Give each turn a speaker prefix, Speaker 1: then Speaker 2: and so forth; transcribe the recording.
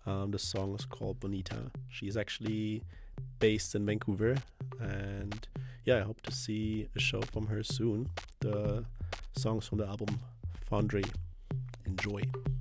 Speaker 1: The song is called Bonita. She's actually based in Vancouver, and yeah, I hope to see a show from her soon. The songs from the album Foundry. Enjoy.